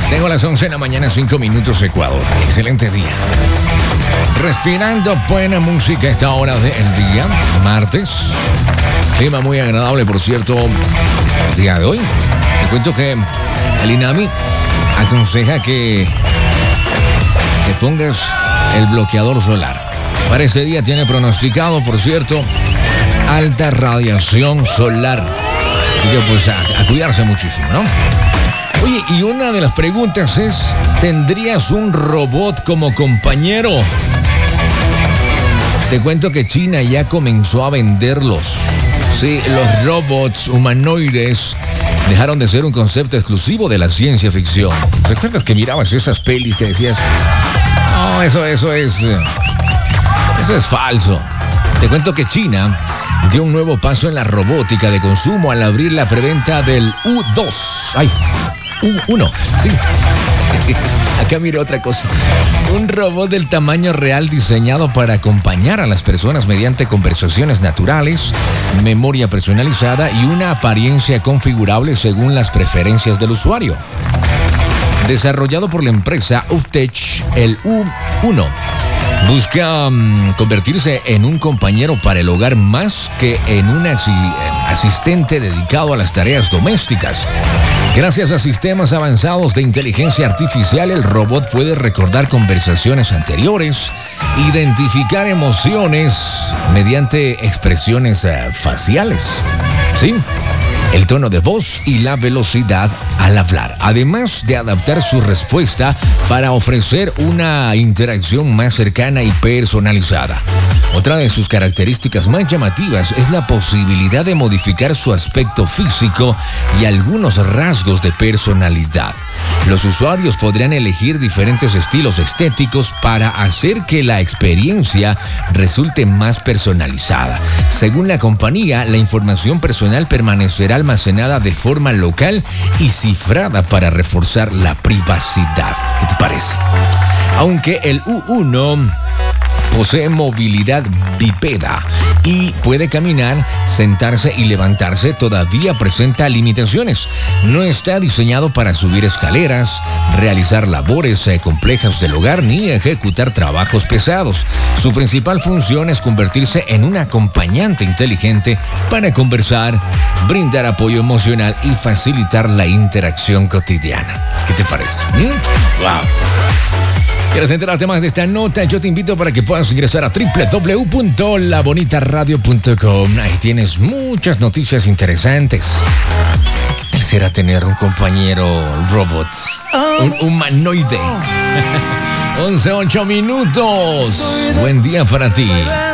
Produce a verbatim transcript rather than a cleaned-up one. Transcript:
Tengo las once de la mañana, cinco minutos, Ecuador. Excelente día. Respirando buena música a esta hora del día, martes. Clima muy agradable, por cierto, el día de hoy. Te cuento que el INAMI aconseja que te pongas el bloqueador solar. Para este día tiene pronosticado, por cierto, alta radiación solar. Así que pues a, a cuidarse muchísimo, ¿no? Oye, y una de las preguntas es, ¿tendrías un robot como compañero? Te cuento que China ya comenzó a venderlos. Sí, los robots humanoides dejaron de ser un concepto exclusivo de la ciencia ficción. ¿Recuerdas que mirabas esas pelis que decías, no, eso, eso es, eso es falso? Te cuento que China dio un nuevo paso en la robótica de consumo al abrir la preventa del U dos. Ay, U uno, sí. Acá mira otra cosa. Un robot del tamaño real diseñado para acompañar a las personas mediante conversaciones naturales, memoria personalizada y una apariencia configurable según las preferencias del usuario. Desarrollado por la empresa Uftech, el U uno busca um, convertirse en un compañero para el hogar más que en un asi- asistente dedicado a las tareas domésticas. Gracias a sistemas avanzados de inteligencia artificial, el robot puede recordar conversaciones anteriores, identificar emociones mediante expresiones uh, faciales. ¿Sí? El tono de voz y la velocidad al hablar, además de adaptar su respuesta para ofrecer una interacción más cercana y personalizada. Otra de sus características más llamativas es la posibilidad de modificar su aspecto físico y algunos rasgos de personalidad. Los usuarios podrán elegir diferentes estilos estéticos para hacer que la experiencia resulte más personalizada. Según la compañía, la información personal permanecerá almacenada de forma local y cifrada para reforzar la privacidad. ¿Qué te parece? Aunque el U uno posee movilidad bípeda y puede caminar, sentarse y levantarse, todavía presenta limitaciones. No está diseñado para subir escaleras, realizar labores eh, complejas del hogar ni ejecutar trabajos pesados. Su principal función es convertirse en un acompañante inteligente para conversar, brindar apoyo emocional y facilitar la interacción cotidiana. ¿Qué te parece? ¿Mm? ¡Wow! ¿Quieres enterarte más de esta nota? Yo te invito para que puedas ingresar a doble u doble u doble u punto la bonita radio punto com. Ahí tienes muchas noticias interesantes. ¿Qué tal será tener un compañero robot? Un humanoide. once, ocho minutos. Buen día para ti.